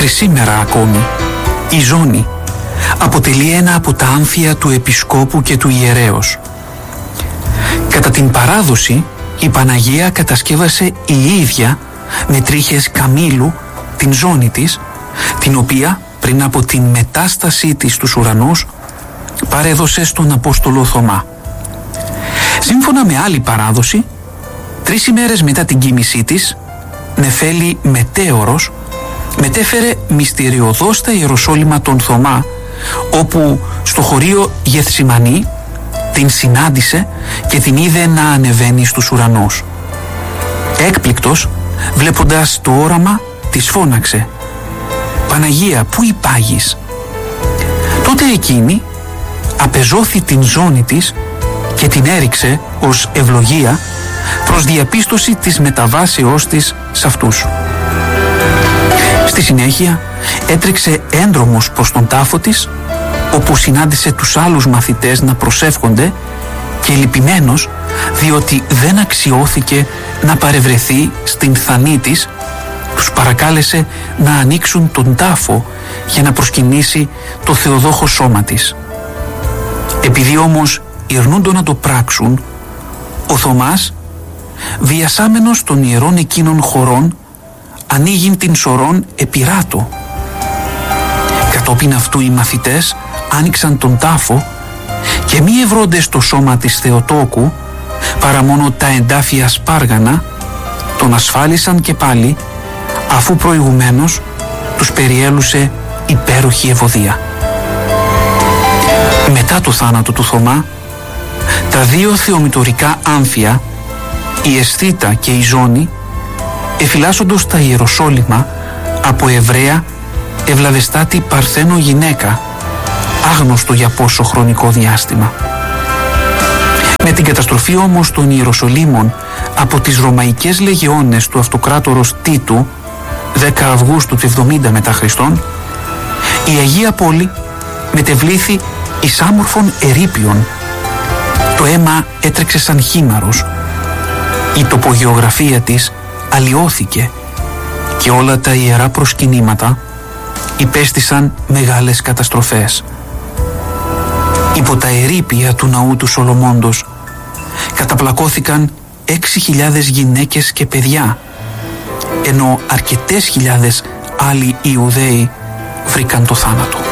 Μέχρι σήμερα ακόμη η ζώνη αποτελεί ένα από τα άμφια του επισκόπου και του ιερέως. Κατά την παράδοση, η Παναγία κατασκεύασε η ίδια με τρίχες καμήλου την ζώνη της, την οποία πριν από την μετάστασή της στους ουρανούς παρέδωσε στον Απόστολο Θωμά. Σύμφωνα με άλλη παράδοση, 3 ημέρες μετά την κοίμησή της, Νεφέλη Μετέωρος μετέφερε μυστηριωδώς τα Ιεροσόλυμα τον Θωμά, όπου στο χωρίο Γεθσιμανή την συνάντησε και την είδε να ανεβαίνει στους ουρανούς. Έκπληκτος, βλέποντας το όραμα, της φώναξε «Παναγία, πού υπάγεις?» Τότε εκείνη απεζώθη την ζώνη της και την έριξε ως ευλογία προς διαπίστωση της μεταβάσεώς της σε αυτούς. Στη συνέχεια έτρεξε ένδρομος προς τον τάφο της, όπου συνάντησε τους άλλους μαθητές να προσεύχονται και λυπημένος διότι δεν αξιώθηκε να παρευρεθεί στην θανή της, τους παρακάλεσε να ανοίξουν τον τάφο για να προσκυνήσει το θεοδόχο σώμα της. Επειδή όμως ειρνούντο να το πράξουν, ο Θωμάς, βιασάμενος των ιερών εκείνων χωρών, ανοίγει την σωρών επιράτο. Κατόπιν αυτού οι μαθητές άνοιξαν τον τάφο και μη ευρώντες το σώμα της Θεοτόκου, παρά μόνο τα εντάφια σπάργανα, τον ασφάλισαν και πάλι, αφού προηγουμένως τους περιέλουσε υπέροχη ευωδία. Μετά το θάνατο του Θωμά, τα 2 θεομητορικά άμφια, η Αισθήτα και η Ζώνη, εφυλάσσοντος τα Ιεροσόλυμα από Εβραία ευλαβεστάτη Παρθένο γυναίκα, άγνωστο για πόσο χρονικό διάστημα. Με την καταστροφή όμως των Ιεροσολύμων από τις Ρωμαϊκές λεγεώνες του αυτοκράτορος Τίτου 10 Αυγούστου του 70 μετά Χριστόν, η Αγία Πόλη μετεβλήθη εις άμορφων ερείπιων. Το αίμα έτρεξε σαν χήμαρος, η τοπογεωγραφία της αλλοιώθηκε και όλα τα ιερά προσκυνήματα υπέστησαν μεγάλες καταστροφές. Υπό τα ερείπια του ναού του Σολομώντος καταπλακώθηκαν 6.000 γυναίκες και παιδιά, ενώ αρκετές χιλιάδες άλλοι Ιουδαίοι βρήκαν το θάνατο.